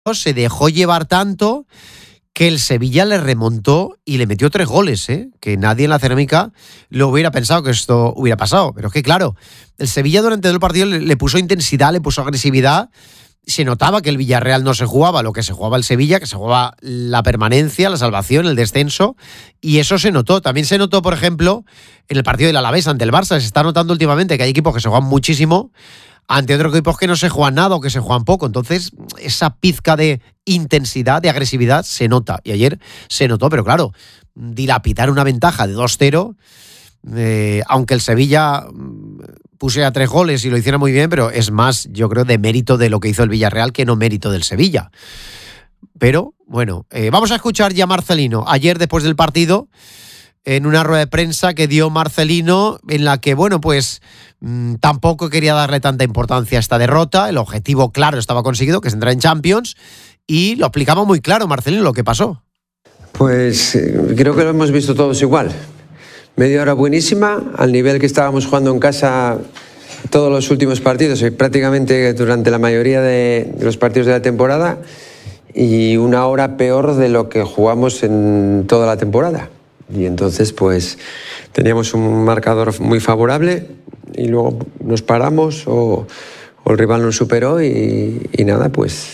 se dejó llevar tanto que el Sevilla le remontó y le metió 3 goles, que nadie en la Cerámica lo hubiera pensado que esto hubiera pasado. Pero es que, claro, el Sevilla durante todo el partido le puso intensidad, le puso agresividad. Se notaba que el Villarreal no se jugaba lo que se jugaba el Sevilla, que se jugaba la permanencia, la salvación, el descenso, y eso se notó. También se notó, por ejemplo, en el partido del Alavés ante el Barça. Se está notando últimamente que hay equipos que se juegan muchísimo ante otros equipos que no se juegan nada o que se juegan poco. Entonces, esa pizca de intensidad, de agresividad, se nota. Y ayer se notó, pero claro, dilapidar una ventaja de 2-0, aunque el Sevilla pusiera 3 goles y lo hiciera muy bien, pero es más, yo creo, de mérito de lo que hizo el Villarreal que no mérito del Sevilla. Pero, bueno, vamos a escuchar ya a Marcelino. Ayer, después del partido, en una rueda de prensa que dio Marcelino, en la que, bueno, pues tampoco quería darle tanta importancia a esta derrota. El objetivo claro estaba conseguido, que es entrar en Champions, y lo explicaba muy claro Marcelino lo que pasó. Pues creo que lo hemos visto todos igual. Media hora buenísima, al nivel que estábamos jugando en casa todos los últimos partidos y prácticamente durante la mayoría de los partidos de la temporada, y una hora peor de lo que jugamos en toda la temporada. Y entonces pues teníamos un marcador muy favorable y luego nos paramos o el rival nos superó y nada, pues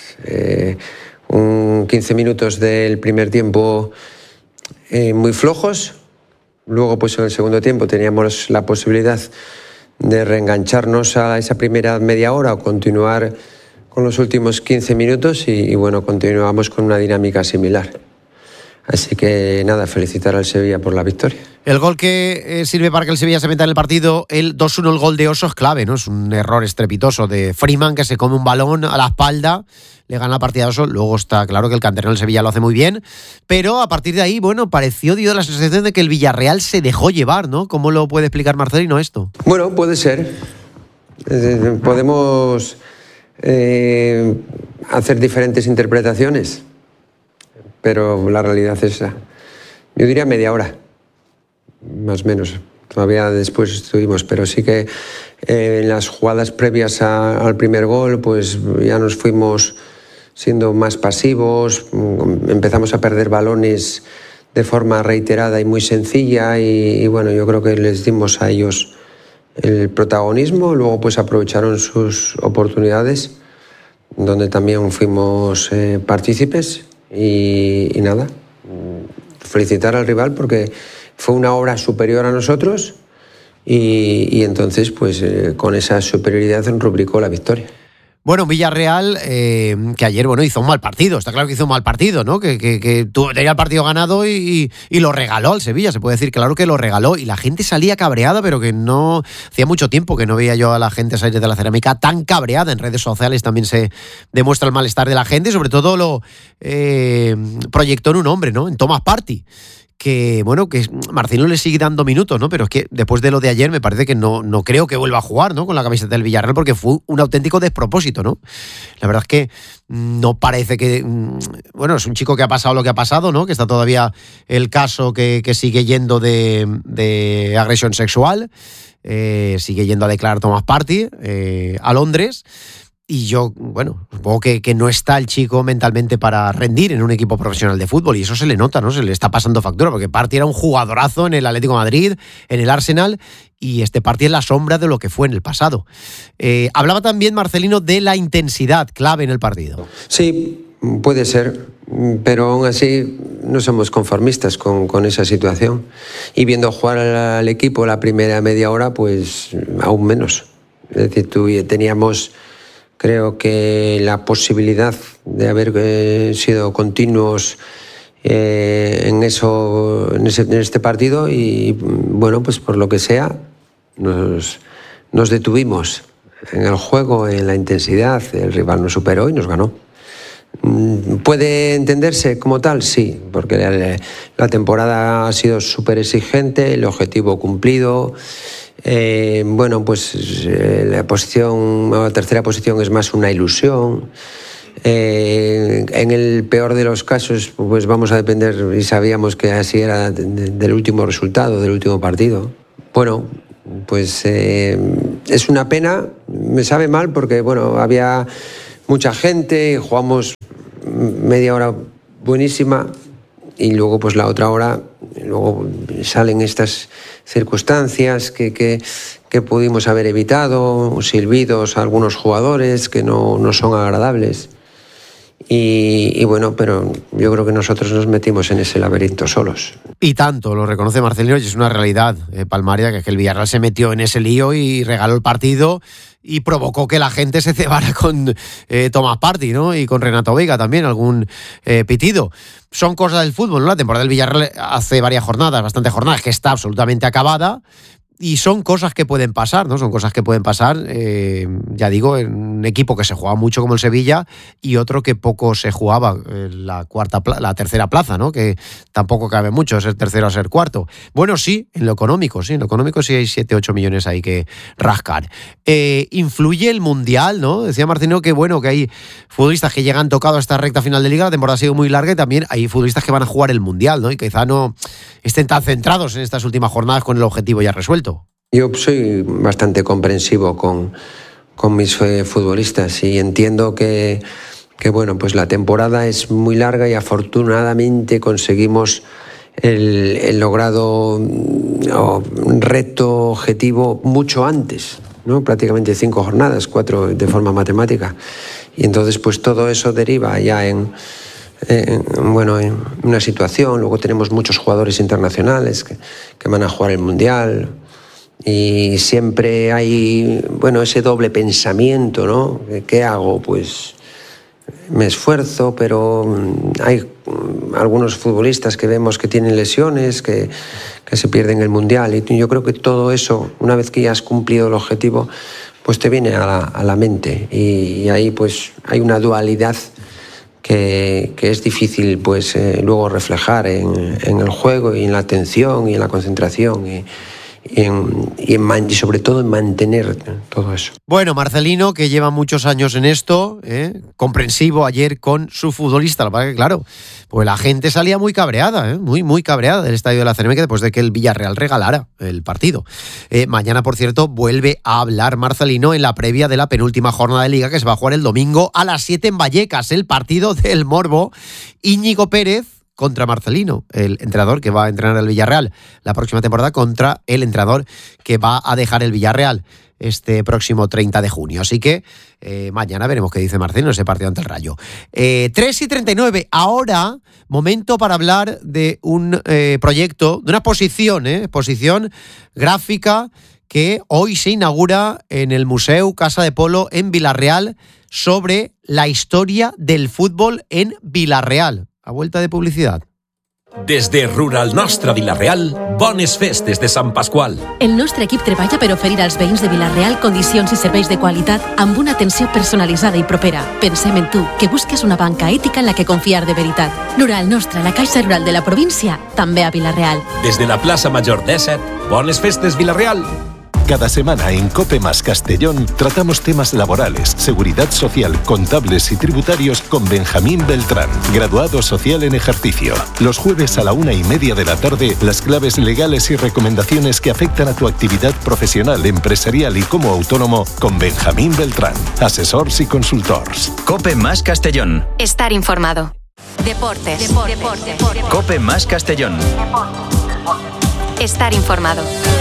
15 minutos del primer tiempo muy flojos. Luego pues en el segundo tiempo teníamos la posibilidad de reengancharnos a esa primera media hora o continuar con los últimos 15 minutos y bueno, continuamos con una dinámica similar. Así que nada, felicitar al Sevilla por la victoria. El gol que sirve para que el Sevilla se meta en el partido, el 2-1, el gol de Oso, es clave, ¿no? Es un error estrepitoso de Freeman, que se come un balón a la espalda, le gana la partida a Oso. Luego está claro que el canterano del Sevilla lo hace muy bien, pero a partir de ahí, bueno, dio la sensación de que el Villarreal se dejó llevar, ¿no? ¿Cómo lo puede explicar Marcelino esto? Bueno, puede ser. Podemos hacer diferentes interpretaciones, pero la realidad es esa. Yo diría media hora, más o menos. Todavía después estuvimos, pero sí que en las jugadas previas al primer gol, pues ya nos fuimos siendo más pasivos, empezamos a perder balones de forma reiterada y muy sencilla y bueno, yo creo que les dimos a ellos el protagonismo, luego pues aprovecharon sus oportunidades, donde también fuimos partícipes. Y nada, felicitar al rival porque fue una obra superior a nosotros y entonces pues con esa superioridad rubricó la victoria. Bueno, Villarreal, que ayer, bueno, hizo un mal partido. Está claro que hizo un mal partido, ¿no? Que tenía el partido ganado y lo regaló al Sevilla. Se puede decir, claro que lo regaló. Y la gente salía cabreada, pero que no... Hacía mucho tiempo que no veía yo a la gente salir de la Cerámica tan cabreada. En redes sociales también se demuestra el malestar de la gente. Y sobre todo lo proyectó en un hombre, ¿no? En Thomas Partey. Que, bueno, que Marcelino le sigue dando minutos, ¿no? Pero es que después de lo de ayer me parece que no creo que vuelva a jugar, ¿no? Con la camiseta del Villarreal, porque fue un auténtico despropósito, ¿no? La verdad es que no parece que... Bueno, es un chico que ha pasado lo que ha pasado, ¿no? Que está todavía el caso que sigue yendo de agresión sexual, sigue yendo a declarar Thomas Partey a Londres. Y yo, bueno, supongo que no está el chico mentalmente para rendir en un equipo profesional de fútbol y eso se le nota, ¿no? Se le está pasando factura porque Partey era un jugadorazo en el Atlético de Madrid, en el Arsenal y este Partey es la sombra de lo que fue en el pasado. Hablaba también Marcelino de la intensidad clave en el partido. Sí, puede ser, pero aún así no somos conformistas con esa situación y viendo jugar al equipo la primera media hora, pues aún menos. Es decir, teníamos... Creo que la posibilidad de haber sido continuos en este partido y bueno, pues por lo que sea nos detuvimos en el juego, en la intensidad, el rival nos superó y nos ganó. ¿Puede entenderse como tal? Sí, porque la temporada ha sido súper exigente, el objetivo cumplido. Bueno, pues la tercera posición es más una ilusión. En el peor de los casos, pues vamos a depender, y sabíamos que así era, del último resultado, del último partido. Bueno, pues es una pena, me sabe mal porque bueno, había mucha gente, jugamos media hora buenísima y luego pues la otra hora, luego salen estas circunstancias que pudimos haber evitado, silbidos a algunos jugadores que no son agradables. Y bueno, pero yo creo que nosotros nos metimos en ese laberinto solos. Y tanto, lo reconoce Marcelino, y es una realidad palmaria, que es que el Villarreal se metió en ese lío y regaló el partido y provocó que la gente se cebara con Tomás Partey, ¿no? Y con Renato Veiga también, algún pitido. Son cosas del fútbol, ¿no? La temporada del Villarreal hace bastantes jornadas, que está absolutamente acabada. Y son cosas que pueden pasar, ¿no? Son cosas que pueden pasar, ya digo, en un equipo que se jugaba mucho como el Sevilla y otro que poco se jugaba, la tercera plaza, ¿no? Que tampoco cabe mucho ser tercero a ser cuarto. Bueno, sí, en lo económico sí hay 7-8 millones ahí que rascar. Influye el Mundial, ¿no? Decía Marcelino que bueno, que hay futbolistas que llegan tocados a esta recta final de Liga, la temporada ha sido muy larga y también hay futbolistas que van a jugar el Mundial, ¿no? Y quizá no estén tan centrados en estas últimas jornadas con el objetivo ya resuelto. Yo soy bastante comprensivo con mis futbolistas y entiendo que bueno, pues la temporada es muy larga y afortunadamente conseguimos el logrado reto objetivo mucho antes, ¿no? Prácticamente 5 jornadas, 4 de forma matemática. Y entonces pues todo eso deriva ya en una situación. Luego tenemos muchos jugadores internacionales que van a jugar el Mundial. Y siempre hay, ese doble pensamiento, ¿no? ¿Qué hago? Pues me esfuerzo, pero hay algunos futbolistas que vemos que tienen lesiones, que se pierden el Mundial. Y yo creo que todo eso, una vez que ya has cumplido el objetivo, pues te viene a la mente. Y ahí pues hay una dualidad que es difícil pues luego reflejar en el juego y en la atención y en la concentración y sobre todo en mantener todo eso. Bueno, Marcelino, que lleva muchos años en esto, comprensivo ayer con su futbolista. Lo que pasa es que, claro, pues la gente salía muy cabreada, muy cabreada del estadio de la CNMC después de que el Villarreal regalara el partido. Mañana, por cierto, vuelve a hablar Marcelino en la previa de la penúltima jornada de Liga que se va a jugar el domingo a las 7 en Vallecas, el partido del Morbo. Íñigo Pérez contra Marcelino, el entrenador que va a entrenar al Villarreal la próxima temporada, contra el entrenador que va a dejar el Villarreal este próximo 30 de junio. Así que mañana veremos qué dice Marcelino en ese partido ante el Rayo. 3:39. Ahora, momento para hablar de un proyecto, de una exposición gráfica que hoy se inaugura en el Museu Casa de Polo en Vilarreal sobre la historia del fútbol en Vilarreal. A vuelta de publicitat. Des de Rural Nostra Vilarreal, bones festes de Sant Pasqual. El nostre equip treballa per oferir als veïns de Vilarreal condicions i serveis de qualitat amb una atenció personalitzada i propera. Pensem en tu, que busques una banca ètica en la que confiar de veritat. Rural Nostra, la Caixa Rural de la província, també a Vilarreal. Des de la plaça Major 17, bones festes Vilarreal. Cada semana en COPE más Castellón tratamos temas laborales, seguridad social, contables y tributarios con Benjamín Beltrán, graduado social en ejercicio. Los jueves a la 1:30 de la tarde, las claves legales y recomendaciones que afectan a tu actividad profesional, empresarial y como autónomo con Benjamín Beltrán, asesors y consultors. COPE más Castellón. Estar informado. Deportes. COPE más Castellón. Estar informado.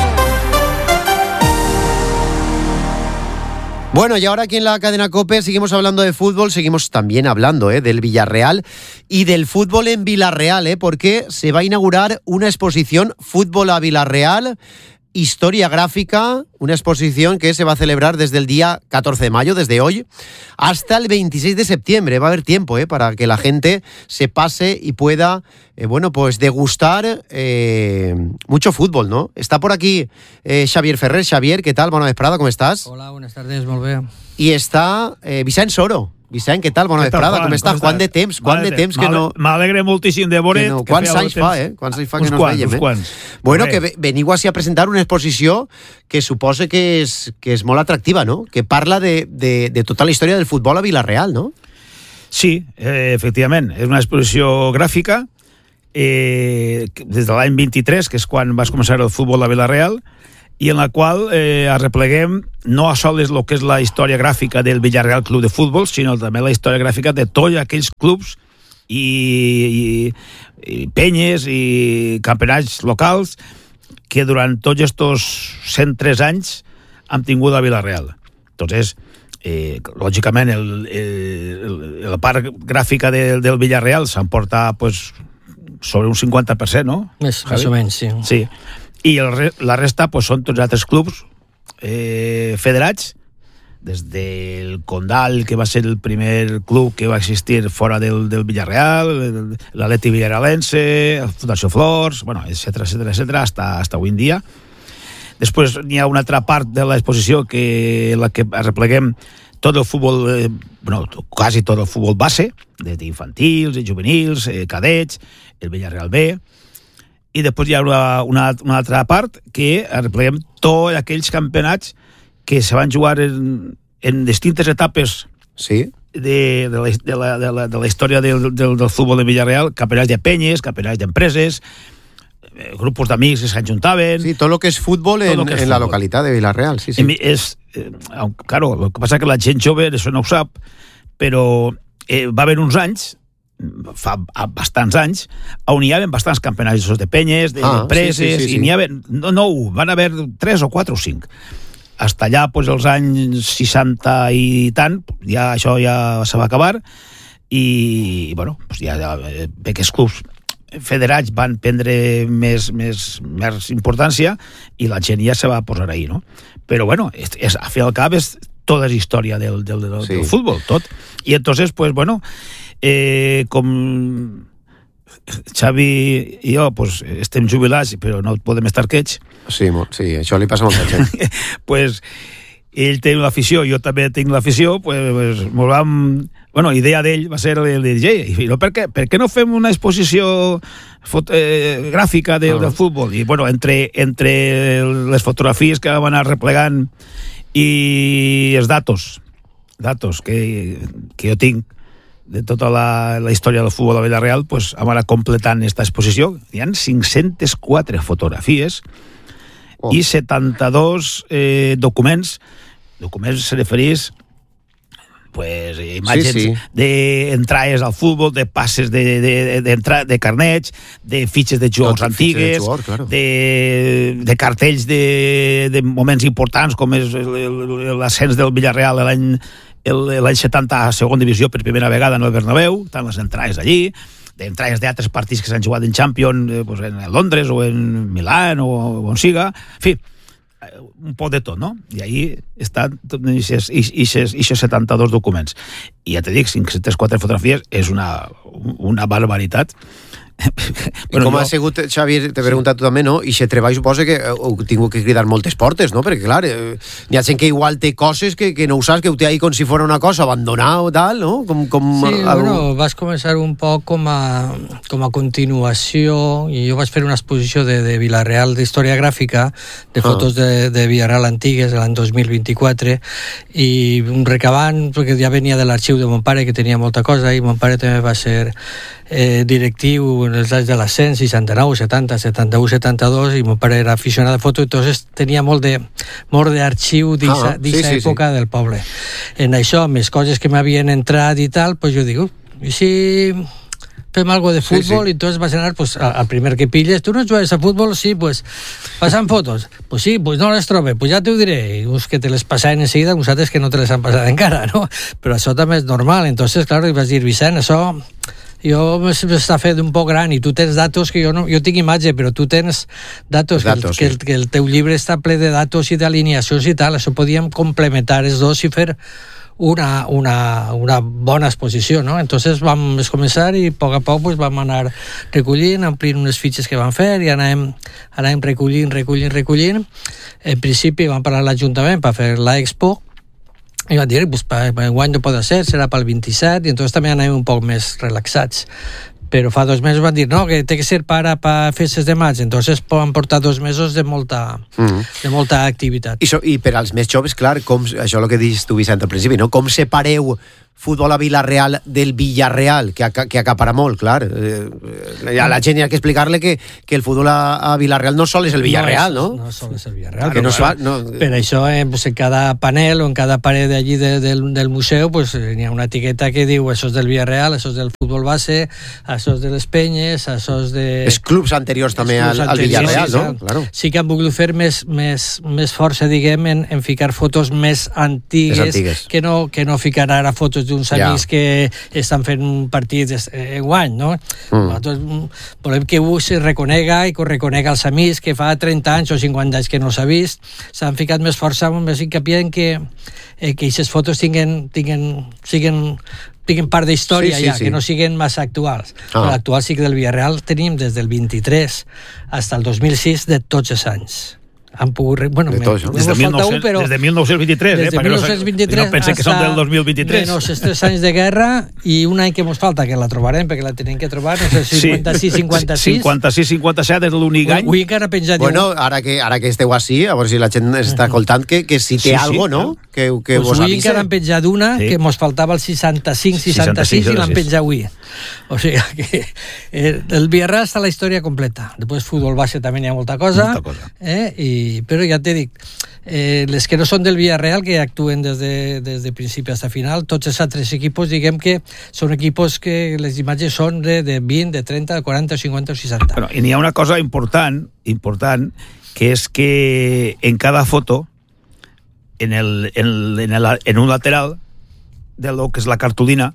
Bueno, y ahora aquí en la cadena COPE seguimos hablando de fútbol, seguimos también hablando del Villarreal y del fútbol en Vilarreal, porque se va a inaugurar una exposición Fútbol a Vilarreal, historia gráfica, una exposición que se va a celebrar desde el día 14 de mayo, desde hoy, hasta el 26 de septiembre. Va a haber tiempo para que la gente se pase y pueda, pues degustar mucho fútbol, ¿no? Está por aquí Xavier Ferrer. Xavier, ¿qué tal? Bona vesprada, ¿cómo estás? Hola, buenas tardes, molt bé. Y está Vicent Soro. Vicent, què tal? Bona vesprada, com estàs? Quant de temps que no... M'alegre moltíssim de veure... Quants anys fa, Quants anys fa que no ens veiem, Quants. Bueno, que veniu així a presentar una exposició que suposa que és molt atractiva, no? Que parla de tota la història del futbol a Vilarreal, no? Sí, efectivament. És una exposició gràfica des de l'any 23, que és quan vas començar el futbol a Vilarreal, i en la qual arrepleguem no a sols el que és la història gràfica del Villarreal Club de Futbol, sinó també la història gràfica de tots aquells clubs i penyes i campionats locals que durant tots estos 103 anys han tingut a Villarreal. Entonces, lògicament, la part gràfica del Villarreal s'emporta pues, sobre un 50%, no? Més o menys, sí. Sí. I la resta pues, són tots altres clubs federats, des del Condal, que va ser el primer club que va existir fora del Villarreal, l'Atleti Villarrealense, la Fundació Flors, bueno, etcètera, hasta avui en dia. Després n'hi ha una altra part de l'exposició que la que arrepleguem tot el futbol, quasi tot el futbol base, des d'infantils, juvenils, cadets, el Villarreal B, i després hi ha una altra part que arrepleguem tots aquells campionats que se van jugar en distintes etapes de la història del futbol de Villarreal, campionats de penyes, campionats d'empreses, grupos d'amics que s'ajuntaven. Sí, tot el que és futbol en la localitat de Villarreal, sí. Claro, el que passa que la gent jove això no ho sap, però va haver uns anys, fa bastants anys, on hi havia bastants campionats de penyes, d'empreses, i n'hi havia, no, van haver 3 o 4 o 5. Hasta allà, pues, els anys 60 i tant, ja això ja se va acabar, i, bueno, pues, ja aquests clubs federats van prendre més importància i la gent ja se va posar ahí, no? Però, bueno, a fi al cap és tota la història del futbol, tot. I entonces, pues, bueno, com Xavi i jo pues, estem jubilats però no podem estar quets. Sí, això li passa a molta gent. Pues ell té l'afició, jo també tinc l'afició, pues molt vam... Bueno, idea d'ell va ser el DJ. I no, per què no fem una exposició gràfica del futbol? I, bueno, entre les fotografies que van anar replegant i els datos que jo tinc de tota la història del futbol de Villarreal, pues, vam anar completant aquesta exposició. Hi ha 504 fotografies i 72 documents. Documents se referís pues, imatges d'entrades al futbol, de passes de carnets, de fitxes de jugadors antigues, de cartells de moments importants com és l'ascens del Villarreal l'any 70 a segona divisió per primera vegada en el Bernabéu, tant les entrades allí, d'entrades d'altres partits que s'han jugat en Champions, pues, en Londres o en Milán o on siga, en fi, un poc de tot, no? I ahí estan aquests 72 documents. I ja te dic, 504 fotografies és una barbaritat. I com ha sigut, Xavi, t'he preguntat tu també, no? I aquest treball suposa que heu tingut que cridar moltes portes, no? Perquè, clar, hi ha gent que igual té coses que no ho saps, que ho té ahí com si fos una cosa abandonada o tal, no? Bueno, vas començar un poc com a continuació, i jo vaig fer una exposició de Villarreal d'història gràfica, de fotos de Villarreal antigues de l'any 2024, i recabant, perquè ja venia de l'arxiu de mon pare, que tenia molta cosa, i mon pare també va ser directiu en els anys de l'ascens, 69, 70, 71, 72, i mon pare era aficionat a foto, entonces tenia molt d'arxiu d'aquesta època del poble. En això, més coses que m'havien entrat i tal, pues jo dic, i si fem algo de futbol, i entonces vas anar pues, al primer que pilles, tu no juegues a futbol? Sí, pues pasan fotos. Pues sí, pues no les trobe, pues ja t'ho diré. I uns que te les passaven enseguida, uns altres que no te les han passat encara, no? Però això també és normal. Entonces, claro, i vas dir, Vicent, això jo m'està fet un poc gran, i tu tens datos que jo tinc imatge, però tu tens datos que el teu llibre està ple de datos i d'alineacions i tal. Això podíem complementar els dos i fer una bona exposició, no? Entonces vam començar i a poc pues, vam anar recollint, omplint unes fitxes que vam fer i anàvem recollint. En principi vam parlar a l'Ajuntament per fer l'expo, i van dir, pues, enguany no pot ser, serà pel 27, i entonces també anàvem un poc més relaxats. Però fa 2 mesos van dir, no, que té que ser per festes de maig, entonces poden portar 2 mesos de molta activitat. I per als més joves, clar, com, això és el que dius tu, Vicent, al principi, no? Com separeu futbol a Villarreal del Villarreal, que acapara molt, clar. A la gent hi ha que explicar-li que el futbol a Villarreal no sol és el Villarreal, no? No sol és el Villarreal. Que no es fa, no. Per això, pues, en cada panel o en cada paret allí del museu pues, hi ha una etiqueta que diu això és del Villarreal, això és del futbol base, això és de les Penyes, això és de... Els clubs anteriors també al Villarreal, no? Claro. Sí que han volgut fer més força, diguem, en ficar fotos més antigues. Que no ficar ara fotos d'uns amics que estan fent un partit guany, no? Nosaltres volem que se reconega i que reconega els amics que fa 30 anys o 50 anys que no s'ha vist. S'han ficat més força, més hincapié en que aquestes fotos siguin part d'història que no siguin massa actuals. Però l'actual sí que del Villarreal tenim des del 23 fins al 2006 de tots els anys. Han pogut... Bueno, des de 1923, des de 1923 no pensem que són del 2023. Menos els 3 anys de guerra i un any que ens falta, que la trobarem, perquè la tenim que trobar, no sé, 56-56. 56-57 és l'únic any. Avui encara penjat... Bueno, ara que esteu així, a veure si la gent està escoltant, que si té algo, no? Que vos avise. Avui encara han penjat una, que ens faltava el 65-66 i l'han penjat avui. O sigui que el Villarreal està la història completa. Després futbol base també hi ha molta cosa. Però ja t'he dit, les que no són del Villarreal, que actuen des de principi fins a final, tots els altres equipos, diguem que són equipos que les imatges són de 20, de 30, de 40, 50 o 60. Bueno, i n'hi ha una cosa important, que és que en cada foto, en un lateral de lo que és la cartolina,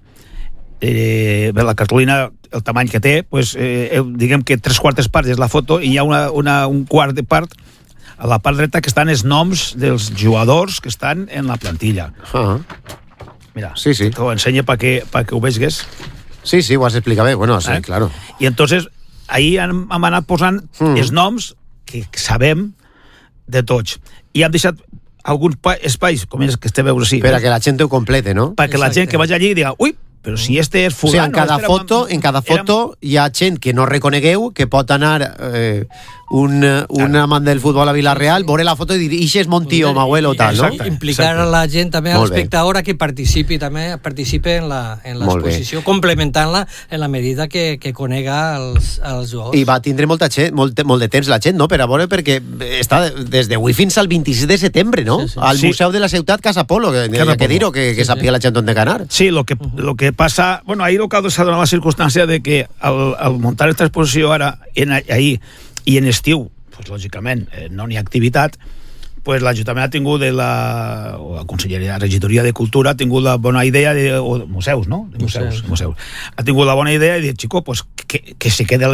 la cartolina, el tamany que té, pues, diguem que 3/4 parts és la foto i hi ha un quart de part a la part dreta que estan els noms dels jugadors que estan en la plantilla. Mira, t'ho ensenyo perquè ho veigues. Sí, ho has explicat bé, bueno, sí, claro. I entonces ahí hem anat posant els noms que sabem de tots. I hem deixat alguns espais, com és que este veus així. Per a que la gent ho complete, no? Perquè la gent que vagi allí diga, ui, però si este és fulano... O sigui, en cada foto hi ha gent que no reconegueu, que pot anar un amant del futbol a Villarreal, veure la foto i dir, ixe és mon tio, m'abuelo, tal, no? Implicar a la gent també, a l'espectador, que participi en l'exposició, complementant-la en la medida que conega els jugadors. I va tindre molt de temps la gent, no?, per a veure, perquè està des d'avui fins al 26 de setembre, no? Al Museu de la Ciutat Casa Polo, que dir-ho, que sàpiga la gent on de anar. Sí, lo que passa... Bueno, ahir s'ha donat la circumstància de que al muntar esta exposició ara, ahir i en estiu, pues, lògicament, no n'hi ha activitat, pues, l'Ajuntament ha tingut la Conselleria, la Regidoria de Cultura ha tingut la bona idea o museus, no? Museus. Ha tingut la bona idea de dir, chico, pues, que se quede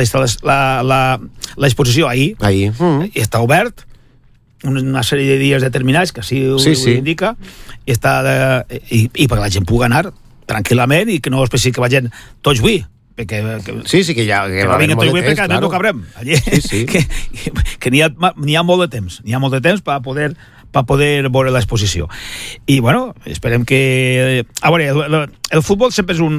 l'exposició ahir. Està obert, una sèrie de dies determinats, que així ho indica, i perquè la gent pugui anar tranquil·lament i que no especi que vagin tots avui. Sí, que ja que va vinguin tots avui perquè no cabrem allí. Que n'hi ha molt de temps per poder veure l'exposició. I bueno, esperem que... A veure, el futbol sempre és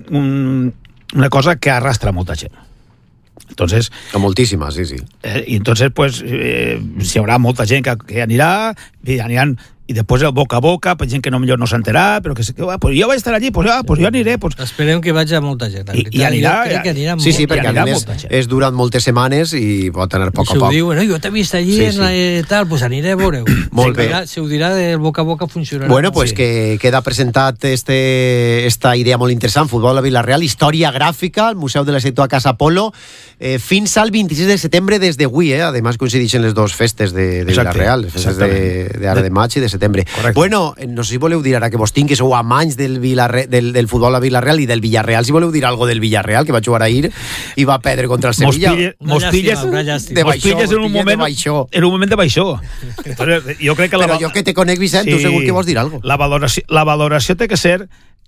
una cosa que arrastra molta gent. Entonces, moltíssima, sí. I entonces, pues, hi haurà molta gent que anirà, i aniran... I després el boca a boca, per gent que millor no s'enterà, però que pues jo vaig estar allí, pues jo aniré. Pues... Esperem que vagi molta gent. I anirà... Sí, perquè a més és durant moltes setmanes i pot anar poc a poc. Si ho diu, jo t'he vist allí tal, pues aniré a veure-ho. Molt bé. Si ho dirà, del boca a boca funcionarà. Bueno, pues que queda presentat esta idea molt interessant, Futbol a Villarreal, història gràfica, al Museu de la Ciutat Casa Polo, fins al 26 de setembre des d'avui, Además coincideixen les dos festes de Villarreal, les festes d'ara de maig i de setembre. Correcte. Bueno, no sé si voleu dir ara que vos tinc, que sou amanys del futbol a Villarreal i del Villarreal, si voleu dir algo del Villarreal, que va jugar ahir i va perdre contra el Sevilla. Mos pilles en un moment de baixó. Jo crec que però jo que te conec, Vicent, tu segur que vols dir algo. La valoració té que ser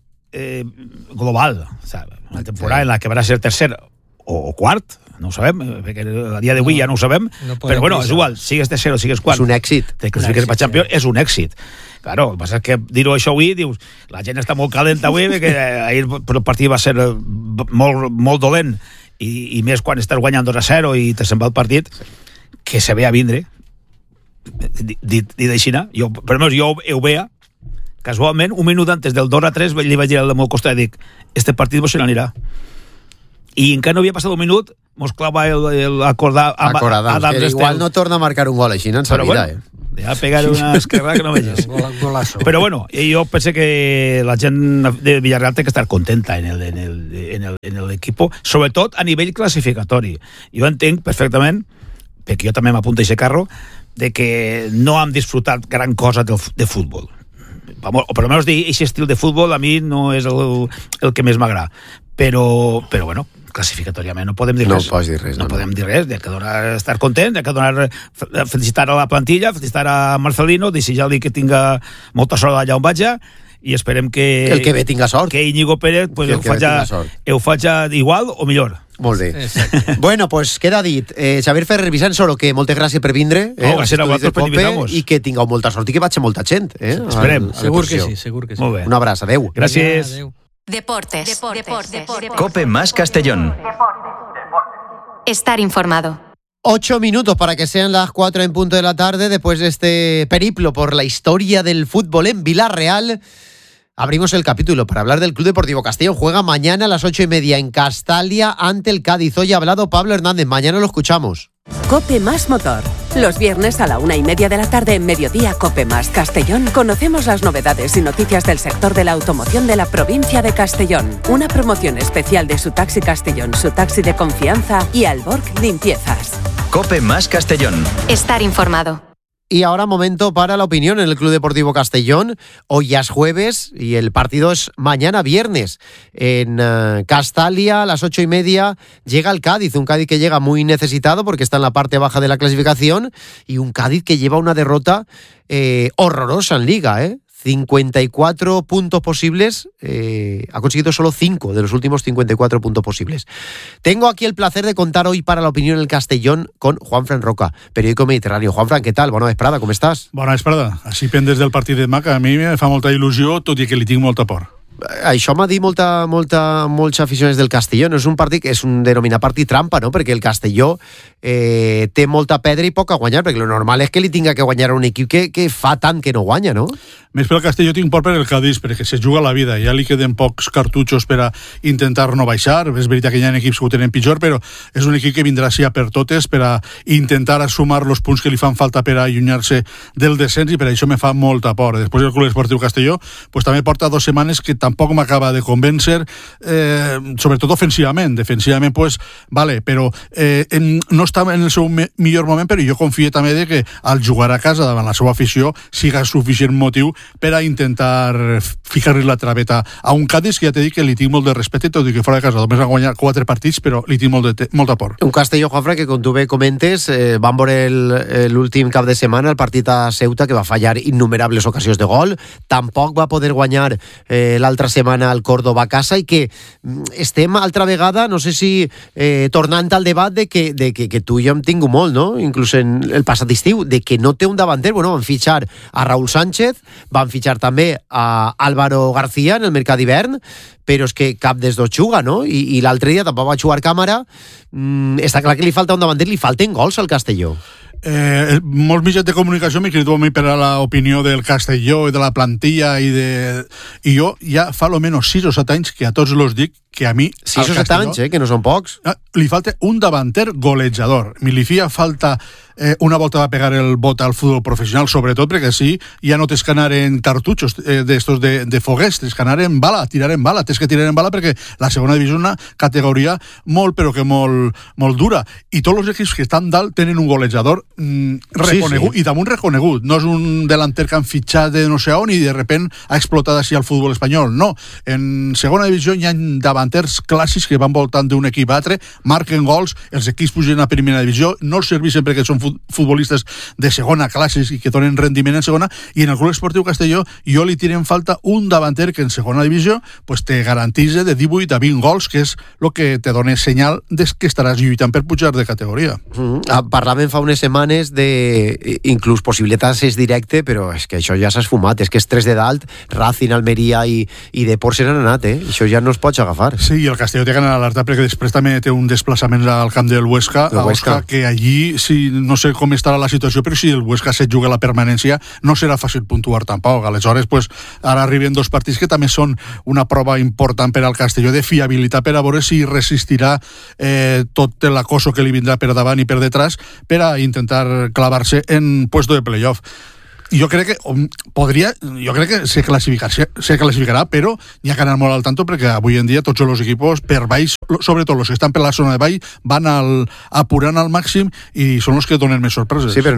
global. Una temporada en la que va ser tercer o quart, no ho sabem, perquè a dia d'avui ja no ho sabem, però bueno, és igual, sigues tercer o sigues quart. És un èxit. Te classifiques per campió, és un èxit. Claro, el que passa és que dir-ho això avui, dius, la gent està molt calenta avui, perquè ahir el partit va ser molt dolent, i més quan estàs guanyant 2-0 i te se'n va el partit, que se ve a vindre, dit d'aixina, per almenys jo ho veia, casualment, un minut antes del 2-3 li vaig dir al meu costat i dic, este partit vos se n'anirà. I encara no havia passat un minut, mos clava l'acordar amb Adams Estel. Igual no torna a marcar un gol així en sa vida, Ja pegar una esquerra que no veges. Però bueno, jo penso que la gent de Villarreal té que estar contenta en l'equip, sobretot a nivell classificatori. Jo entenc perfectament, perquè jo també m'apunto a aquest carro, de que no hem disfrutat gran cosa de futbol. O per almenys aquest estil de futbol a mi no és el que més m'agrada. Però bueno, classificatòriament no podem dir res. No podem dir res, de que donar estar content, de que donar felicitar a la plantilla, felicitar a Marcelino, desitjar-li que tinga molta sort allà on vaig, i esperem que el que ve tinga sort, que Íñigo Pérez pues, ho faci igual o millor. Molt bé. Bueno, pues queda dit. Xavier Ferrer Vicensoro, que moltes gràcies per vindre. Gràcies a vosaltres per invitar-nos. I que tingueu molta sort i que vagi molta gent. Esperem. Segur que sí. Molt bé. Un abraç, adeu. Gràcies. Deportes. Cope más Castellón. Estar informado. 8 minutos para que sean las 4 en punto de la tarde. Después de este periplo por la historia del fútbol en Villarreal, abrimos el capítulo para hablar del Club Deportivo Castellón. Juega mañana a las 8:30 en Castalia ante el Cádiz. Hoy ha hablado Pablo Hernández. Mañana lo escuchamos. Cope más Motor. Los viernes a la 1:30 de la tarde en Mediodía Cope más Castellón conocemos las novedades y noticias del sector de la automoción de la provincia de Castellón. Una promoción especial de Su Taxi Castellón, su taxi de confianza, y Alborg Limpiezas. Cope más Castellón. Estar informado. Y ahora momento para la opinión en el Club Deportivo Castellón. Hoy ya es jueves y el partido es mañana viernes. En Castalia a las 8:30 llega el Cádiz. Un Cádiz que llega muy necesitado porque está en la parte baja de la clasificación, y un Cádiz que lleva una derrota horrorosa en Liga, 54 puntos posibles, ha conseguido solo 5 de los últimos 54 puntos posibles. Tengo aquí el placer de contar hoy para la opinión en el Castellón con Juanfran Roca, periódico Mediterráneo. Juanfran, què tal? Bona vesprada, com estàs? Bona vesprada. Així pendes del partit de demà, que a mi me fa molta il·lusió, tot i que li tinc molta por. Això m'ha dit molts aficionats del Castelló. No és un partit que és un denominat partit trampa, no? Perquè el Castelló té molta pedra i poc a guanyar, perquè lo normal és que li tinga que guanyar un equip que fa tant que no guanya, no? Més pel Castelló tinc por per el Cádiz, perquè se juga la vida, ja li queden pocs cartutxos per a intentar no baixar. És veritat que hi ha equips que ho tenen pitjor, però és un equip que vindrà sí a per totes per a intentar sumar els punts que li fan falta per a allunyar-se del descens, i per això me fa molta por. Després el Club Esportiu Castelló pues, també porta 2 setmanes que tampoc m'acaba de convèncer, sobretot ofensivament. Defensivament, pues, vale, però no està en el seu millor moment, però jo confio també de que al jugar a casa davant la seva afició siga suficient motiu per a intentar ficar-li la traveta a un Cádiz que ja t'he dit que li tinc molt de respecte, tot i que fora de casa només van guanyar 4 partits, però li tinc molta por. Un Castelló, Juanfran, que com tu bé comentes, van veure l'últim cap de setmana el partit a Ceuta, que va fallar innumerables ocasions de gol, tampoc va poder guanyar l'altra setmana al Córdoba a casa, i que estem altra vegada, no sé si tornant al debat de que tu i jo hem tingut molt, no? Inclús en el passat estiu, de que no té un davanter. Bueno, van fitxar a Raúl Sánchez, van fitxar també a Álvaro García en el mercat d'hivern, però és que cap dels dos juga, no? I l'altre dia tampoc va jugar Càmera. Està clar que li falta un davanter, li falten gols al Castelló. Molts mitjans de comunicació m'he cridat a mi per a l'opinió del Castelló i de la plantilla, i jo ja fa almenys 6 o 7 anys que a tots els dic que a mi 6 o 7 anys, que no són pocs, li falta un davanter golejador. Li feia falta una volta va pegar el bot al futbol professional, sobretot perquè sí, ja no tens que anar en cartutxos d'estos de foguers, tens que anar en bala, tirar en bala, tens que tirar en bala, perquè la segona divisió és una categoria molt, però que molt dura, i tots els equips que estan dalt tenen un golejador reconegut, i damunt reconegut. No és un delanter que han fitxat de no sé on i de repent ha explotat així al futbol espanyol, no. En segona divisió hi ha davanters clàssics que van voltant d'un equip a altre, marquen gols, els equips pugen a primera divisió, no els serveixen perquè són futbolistes de segona classes i que donen rendiment en segona, i en el Club Esportiu Castelló jo li tirem falta un davanter que en segona divisió pues, te garantitza de 18 a 20 gols, que és el que te dona senyal que estaràs lluitant per pujar de categoria. Parlàvem fa unes setmanes de inclús possibilitats és directe, però és que això ja s'ha esfumat, és que és 3 de dalt, Racing, Almeria i Depor se n'han anat, això ja no es pot agafar. Sí, i el Castelló té que anar a l'alerta perquè després també té un desplaçament al camp del Huesca, que allí, si no sé com estarà la situació, però si el Huesca se juga la permanència no serà fàcil puntuar tampoc. Aleshores, pues, ara arriben 2 partits que també són una prova important per al Castelló de fiabilitat per a veure si resistirà tot l'acoso que li vindrà per davant i per detrás per a intentar clavar-se en puesto de playoff. Jo crec que se classificarà, però hi ha que anar molt al tanto perquè avui en dia tots els equipos per baix, sobretot els que estan per la zona de baix, van apurant al màxim i són els que donen més sorpreses. Sí, però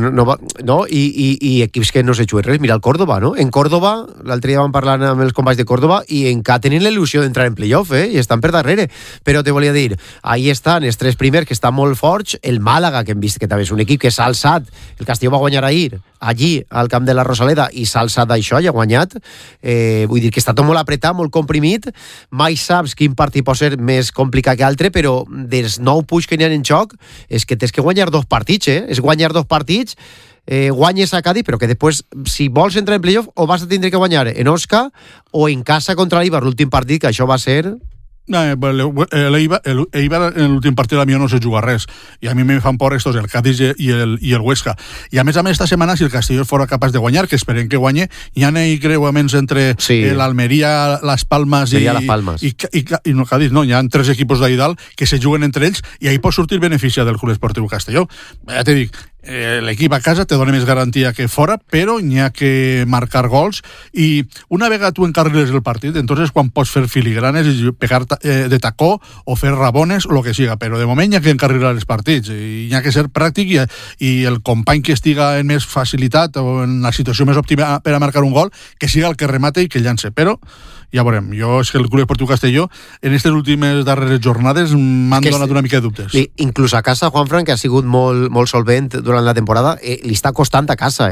i equips que no se juguen res. Mira el Córdoba, no? En Córdoba, l'altre dia vam parlar amb els companys de Córdoba i encara tenen la il·lusió d'entrar en playoff, i estan per darrere. Però te volia dir, ahí estan els 3 primers que estan molt forts, el Màlaga, que hem vist que també és un equip que s'ha alçat, el Castelló va guanyar ahir, allí, al camp de la Rosaleda, i s'ha alçat d'això i ha guanyat. Vull dir que està tot molt apretat, molt comprimit, mai saps quin partit pot ser més complicat que altre, però dels 9 punts que n'hi ha en joc és que tens que guanyar 2 partits, és guanyar 2 partits, guanyes a Cádiz, però que després, si vols entrar en playoff, o vas a tindre que guanyar en Osca o en casa contra l'Eibar, l'últim partit, que això va ser... l'Eibar en l'últim partit a mi no se juga res i a mi me fan por estos, el Cádiz i el Huesca, i a més esta setmana si el Castelló fora capaç de guanyar, que esperem que guanye, hi ha creuaments entre l'Almeria, Las Palmas i no Cádiz, no, hi ha 3 equipos d'ahí dalt que se juguen entre ells i ahí pot sortir benefici del Club Esportiu Castelló. Ja te dic, l'equip a casa te dona més garantia que fora, però n'hi ha que marcar gols i una vegada tu encarriles el partit, entonces quan pots fer filigranes i pegar de tacó o fer rabones o el que siga, però de moment hi ha que encarrilar els partits i hi ha que ser pràctic i el company que estiga en més facilitat o en la situació més òptima per a marcar un gol, que siga el que remate i que llance, però ja veurem. Jo és que el Club Esportiu Castelló en aquestes últimes darreres jornades m'han donat una mica de dubtes. Inclús a casa, Juanfran, que ha sigut molt solvent durant la temporada, li està costant a casa,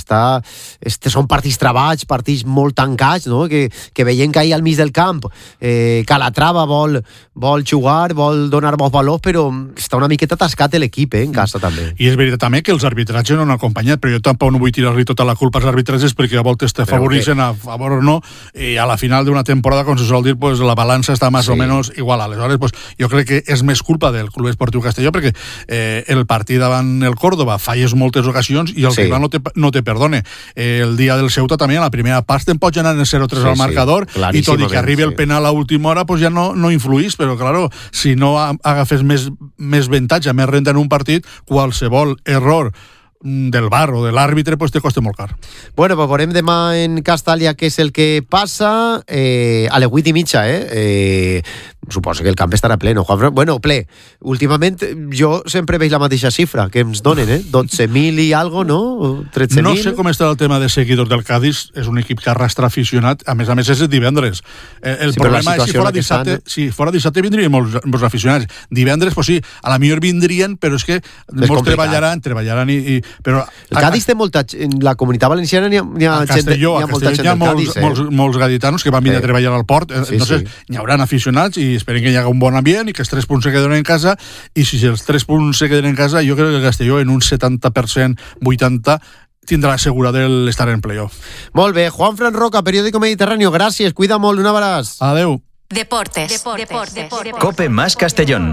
són partits treballs, partits molt tancats, no? que veiem que ahir al mig del camp Calatrava vol jugar, vol donar bons valors, però està una miqueta atascat l'equip en casa també. I és veritat també que els arbitratges no han acompanyat, però jo tampoc no vull tirar-li tota la culpa als arbitratges perquè a voltes te favoritzen a favor o no, i a la final d'una temporada, com se sol dir, pues, la balança està més o menys igual. Aleshores, pues, jo crec que és més culpa del Club Esportiu Castelló perquè el partit davant el Córdoba falles moltes ocasions i el rival no te perdone. El dia del Ceuta també, a la primera part te'n pots anar en 0-3 al marcador i tot i que arribi el penal a última hora, pues ja no influís, però claro, si no agafes més avantatge, més renda en un partit, qualsevol error del VAR o de l'àrbitre pues te costa molt car. Bueno, pues veurem demà en Castalla què és el que passa a les 8:30, suposo que el camp estarà ple, no, Juanfran? Bueno, ple. Últimament jo sempre veig la mateixa xifra que ens donen, 12.000 i algo, no? 13.000? No sé com està el tema de seguidors del Cádiz, és un equip que arrastra aficionat, a més és divendres. El problema és si fora dissabte vindrien molts aficionats. Divendres, pues sí, a la millor vindrien, però és que molts treballaran i però el Cádiz té molta... En la Comunitat Valenciana hi ha Castelló, molta gent del Cádiz. Molts gaditanos que van venir a treballar al port, entonces hi haurà aficionats i esperem que hi hagi un bon ambient i que els 3 punts se queden en casa, i si els 3 punts se queden en casa, jo crec que el Castelló en un 70%, 80%, tindrà assegurada l'estar en playoff. Molt bé, Juanfran Roca, Periódico Mediterráneo, gràcies, cuida molt, un abraç. Adeu. Deportes. Cope más Castellón.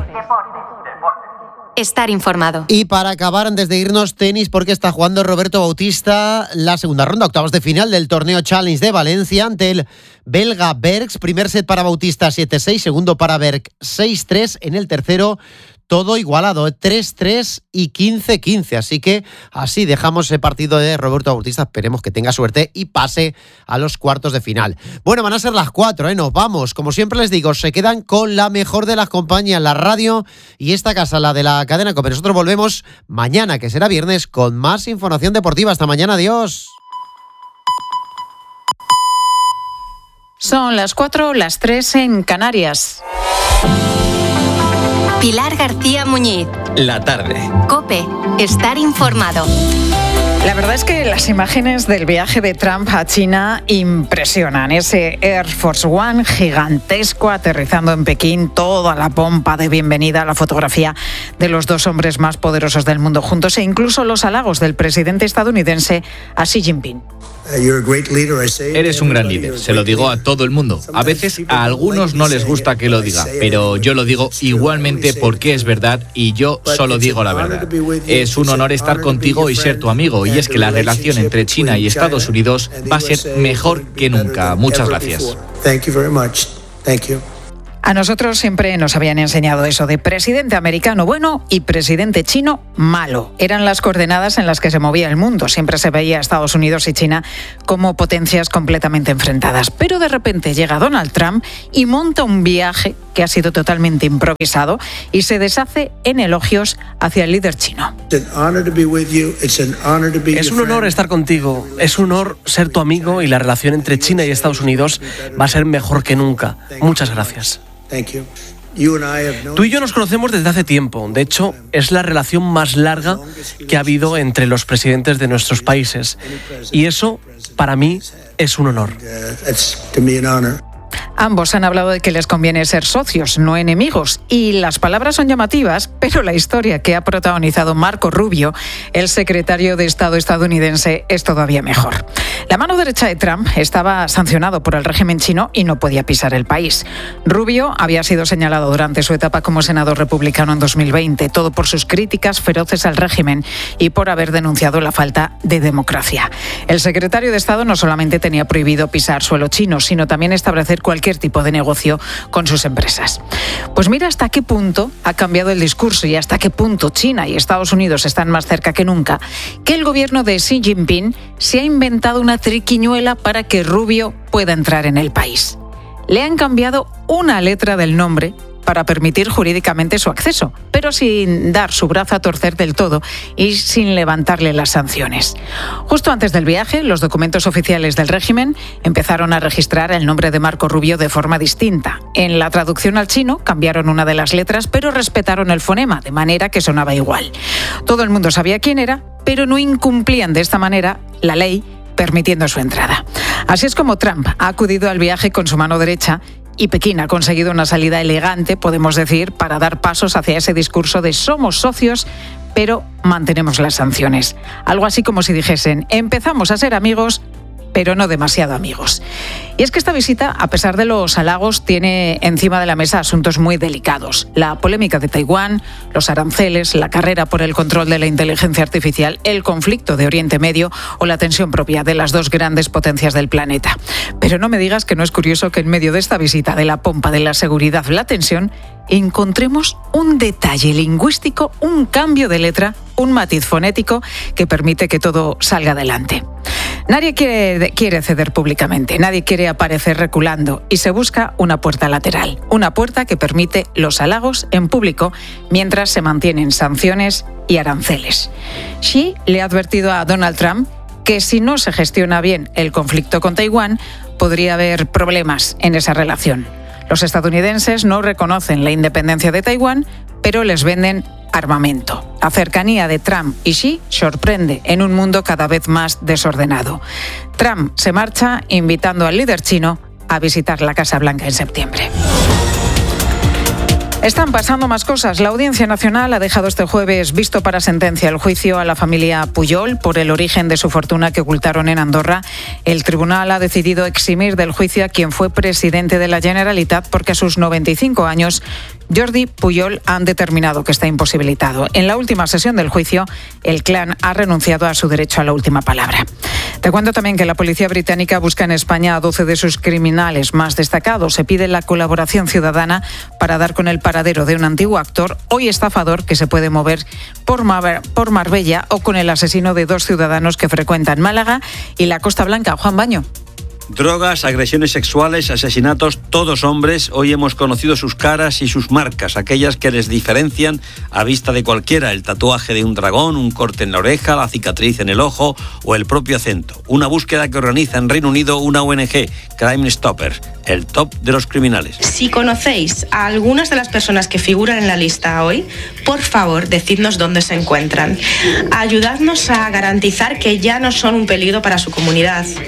Estar informado. Y para acabar, antes de irnos, tenis, porque está jugando Roberto Bautista la segunda ronda, octavos de final del torneo Challenge de Valencia ante el belga Bergs. Primer set para Bautista 7-6, segundo para Berg 6-3, en el tercero todo igualado, 3-3 y 15-15. Así que así dejamos ese partido de Roberto Bautista. Esperemos que tenga suerte y pase a los cuartos de final. Bueno, van a ser las 4, nos vamos. Como siempre les digo, se quedan con la mejor de las compañías, la radio y esta casa, la de la cadena COPE. Nosotros volvemos mañana, que será viernes, con más información deportiva. Hasta mañana, adiós. Son las 4, las 3 en Canarias. Pilar García Muñiz. La tarde. COPE. Estar informado. La verdad es que las imágenes del viaje de Trump a China impresionan. Ese Air Force One gigantesco aterrizando en Pekín, toda la pompa de bienvenida, la fotografía de los 2 hombres más poderosos del mundo juntos e incluso los halagos del presidente estadounidense a Xi Jinping. Eres un gran líder, se lo digo a todo el mundo. A veces a algunos no les gusta que lo diga, pero yo lo digo igualmente porque es verdad y yo solo digo la verdad. Es un honor estar contigo y ser tu amigo, y es que la relación entre China y Estados Unidos va a ser mejor que nunca. Muchas gracias. A nosotros siempre nos habían enseñado eso de presidente americano bueno y presidente chino malo. Eran las coordenadas en las que se movía el mundo. Siempre se veía a Estados Unidos y China como potencias completamente enfrentadas. Pero de repente llega Donald Trump y monta un viaje que ha sido totalmente improvisado y se deshace en elogios hacia el líder chino. Es un honor estar contigo, es un honor ser tu amigo, y la relación entre China y Estados Unidos va a ser mejor que nunca. Muchas gracias. Tú y yo nos conocemos desde hace tiempo. De hecho, es la relación más larga que ha habido entre los presidentes de nuestros países. Y eso, para mí, es un honor. Ambos han hablado de que les conviene ser socios, no enemigos. Y las palabras son llamativas, pero la historia que ha protagonizado Marco Rubio, el secretario de Estado estadounidense, es todavía mejor. La mano derecha de Trump estaba sancionado por el régimen chino y no podía pisar el país. Rubio había sido señalado durante su etapa como senador republicano en 2020, todo por sus críticas feroces al régimen y por haber denunciado la falta de democracia. El secretario de Estado no solamente tenía prohibido pisar suelo chino, sino también establecer cualquier tipo de negocio con sus empresas. Pues mira hasta qué punto ha cambiado el discurso y hasta qué punto China y Estados Unidos están más cerca que nunca, que el gobierno de Xi Jinping se ha inventado una triquiñuela para que Rubio pueda entrar en el país. Le han cambiado una letra del nombre para permitir jurídicamente su acceso, pero sin dar su brazo a torcer del todo y sin levantarle las sanciones. Justo antes del viaje, los documentos oficiales del régimen empezaron a registrar el nombre de Marco Rubio de forma distinta. En la traducción al chino cambiaron una de las letras, pero respetaron el fonema, de manera que sonaba igual. Todo el mundo sabía quién era, pero no incumplían de esta manera la ley, permitiendo su entrada. Así es como Trump ha acudido al viaje con su mano derecha, y Pekín ha conseguido una salida elegante, podemos decir, para dar pasos hacia ese discurso de somos socios, pero mantenemos las sanciones. Algo así como si dijesen, empezamos a ser amigos, pero no demasiado amigos. Y es que esta visita, a pesar de los halagos, tiene encima de la mesa asuntos muy delicados. La polémica de Taiwán, los aranceles, la carrera por el control de la inteligencia artificial, el conflicto de Oriente Medio o la tensión propia de las dos grandes potencias del planeta. Pero no me digas que no es curioso que en medio de esta visita de la pompa de la seguridad, la tensión, encontremos un detalle lingüístico, un cambio de letra, un matiz fonético que permite que todo salga adelante. Nadie quiere ceder públicamente, nadie quiere aparecer reculando y se busca una puerta lateral, una puerta que permite los halagos en público mientras se mantienen sanciones y aranceles. Xi le ha advertido a Donald Trump que si no se gestiona bien el conflicto con Taiwán, podría haber problemas en esa relación. Los estadounidenses no reconocen la independencia de Taiwán, pero les venden armamento. La cercanía de Trump y Xi sorprende en un mundo cada vez más desordenado. Trump se marcha invitando al líder chino a visitar la Casa Blanca en septiembre. Están pasando más cosas. La Audiencia Nacional ha dejado este jueves visto para sentencia el juicio a la familia Pujol por el origen de su fortuna que ocultaron en Andorra. El tribunal ha decidido eximir del juicio a quien fue presidente de la Generalitat porque a sus 95 años Jordi Pujol han determinado que está imposibilitado. En la última sesión del juicio, el clan ha renunciado a su derecho a la última palabra. Te cuento también que la policía británica busca en España a 12 de sus criminales más destacados. Se pide la colaboración ciudadana para dar con el paradero de un antiguo actor, hoy estafador, que se puede mover por Marbella, o con el asesino de 2 ciudadanos que frecuentan Málaga y la Costa Blanca. Juan Baño. Drogas, agresiones sexuales, asesinatos, todos hombres. Hoy hemos conocido sus caras y sus marcas, aquellas que les diferencian a vista de cualquiera. El tatuaje de un dragón, un corte en la oreja, la cicatriz en el ojo o el propio acento. Una búsqueda que organiza en Reino Unido una ONG, Crime Stoppers, el top de los criminales. Si conocéis a algunas de las personas que figuran en la lista hoy, por favor, decidnos dónde se encuentran. Ayudadnos a garantizar que ya no son un peligro para su comunidad.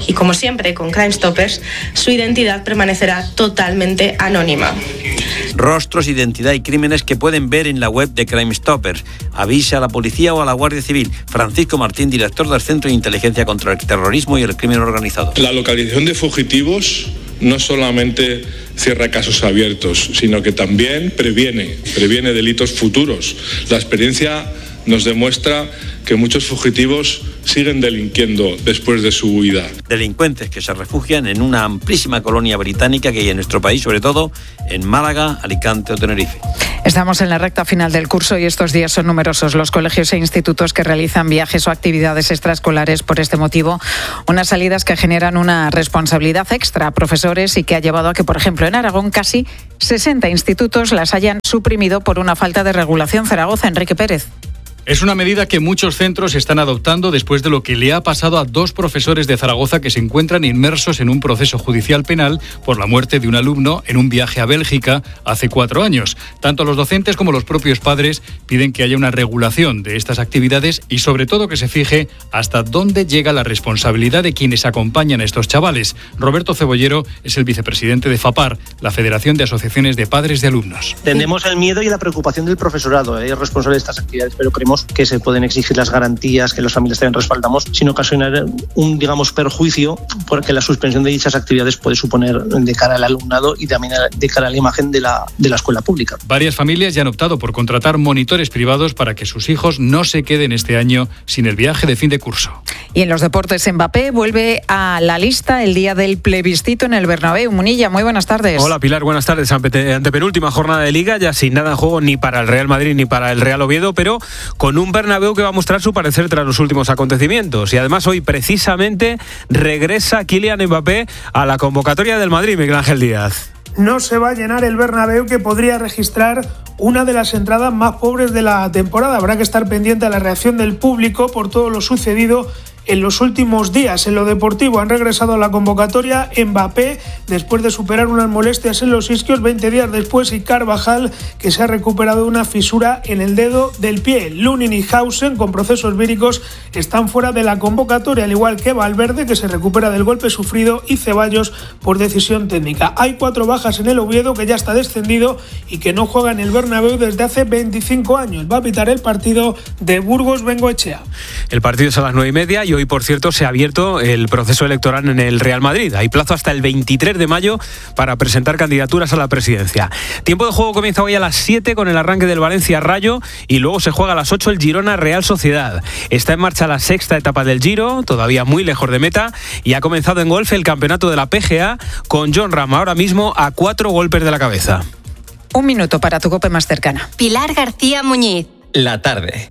y, como siempre con Crime Stoppers, su identidad permanecerá totalmente anónima. Rostros, identidad y crímenes que pueden ver en la web de Crime Stoppers. Avise a la policía o a la Guardia Civil. Francisco Martín, director del Centro de Inteligencia contra el Terrorismo y el Crimen Organizado. La localización de fugitivos no solamente cierra casos abiertos, sino que también previene delitos futuros. La experiencia nos demuestra que muchos fugitivos siguen delinquiendo después de su huida. Delincuentes que se refugian en una amplísima colonia británica que hay en nuestro país, sobre todo en Málaga, Alicante o Tenerife. Estamos en la recta final del curso y estos días son numerosos los colegios e institutos que realizan viajes o actividades extraescolares por este motivo. Unas salidas que generan una responsabilidad extra a profesores y que ha llevado a que, por ejemplo, en Aragón casi 60 institutos las hayan suprimido por una falta de regulación. Zaragoza, Enrique Pérez. Es una medida que muchos centros están adoptando después de lo que le ha pasado a 2 profesores de Zaragoza que se encuentran inmersos en un proceso judicial penal por la muerte de un alumno en un viaje a Bélgica hace 4 años. Tanto los docentes como los propios padres piden que haya una regulación de estas actividades y sobre todo que se fije hasta dónde llega la responsabilidad de quienes acompañan a estos chavales. Roberto Cebollero es el vicepresidente de FAPAR, la Federación de Asociaciones de Padres de Alumnos. Tenemos el miedo y la preocupación del profesorado, es responsable de estas actividades, pero creemos que se pueden exigir las garantías, que las familias también respaldamos, sin ocasionar un, perjuicio, porque la suspensión de dichas actividades puede suponer de cara al alumnado y también de cara a la imagen de la escuela pública. Varias familias ya han optado por contratar monitores privados para que sus hijos no se queden este año sin el viaje de fin de curso. Y en los deportes, Mbappé vuelve a la lista el día del plebiscito en el Bernabéu. Munilla, muy buenas tardes. Hola Pilar, buenas tardes. Antepenúltima jornada de Liga, ya sin nada en juego ni para el Real Madrid ni para el Real Oviedo, pero con un Bernabéu que va a mostrar su parecer tras los últimos acontecimientos. Y además hoy precisamente regresa Kylian Mbappé a la convocatoria del Madrid, Miguel Ángel Díaz. No se va a llenar el Bernabéu, que podría registrar una de las entradas más pobres de la temporada. Habrá que estar pendiente a la reacción del público por todo lo sucedido en los últimos días. En lo deportivo han regresado a la convocatoria Mbappé después de superar unas molestias en los isquios 20 días después, y Carvajal, que se ha recuperado de una fisura en el dedo del pie. Lunin y Hausen, con procesos víricos, están fuera de la convocatoria, al igual que Valverde, que se recupera del golpe sufrido, y Ceballos por decisión técnica. Hay 4 bajas en el Oviedo, que ya está descendido y que no juega en el Bernabéu desde hace 25 años. Va a pitar el partido de Burgos Bengoechea. El partido es a las 9:30 y hoy, por cierto, se ha abierto el proceso electoral en el Real Madrid. Hay plazo hasta el 23 de mayo para presentar candidaturas a la presidencia. Tiempo de juego comienza hoy a las 7 con el arranque del Valencia Rayo y luego se juega a las 8 el Girona Real Sociedad. Está en marcha la 6ª etapa del Giro, todavía muy lejos de meta, y ha comenzado en golf el campeonato de la PGA con Jon Rahm ahora mismo a 4 golpes de la cabeza. Un minuto para tu COPE más cercana. Pilar García Muñiz. La tarde.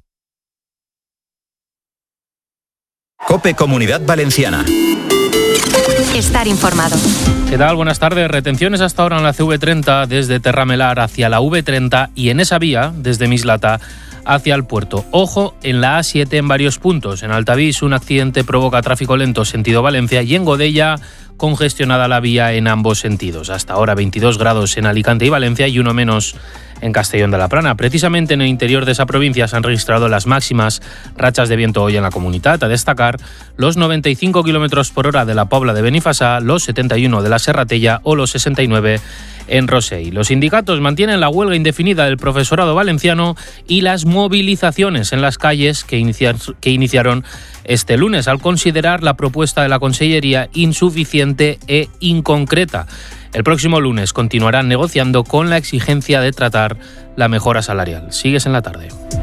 COPE Comunidad Valenciana. Estar informado. ¿Qué tal? Buenas tardes. Retenciones hasta ahora en la CV30 desde Terramelar hacia la V30 y en esa vía desde Mislata hacia el puerto. Ojo en la A7 en varios puntos. En Altavís un accidente provoca tráfico lento sentido Valencia y en Godella congestionada la vía en ambos sentidos. Hasta ahora 22 grados en Alicante y Valencia y 1 menos en Castellón de la Plana. Precisamente en el interior de esa provincia se han registrado las máximas rachas de viento hoy en la comunidad. A destacar los 95 km por hora de la Pobla de Benifassà, los 71 de la Serratella o los 69 en Rosell. Los sindicatos mantienen la huelga indefinida del profesorado valenciano y las movilizaciones en las calles que iniciaron este lunes al considerar la propuesta de la Consellería insuficiente e inconcreta. El próximo lunes continuarán negociando con la exigencia de tratar la mejora salarial. Sigues en la tarde.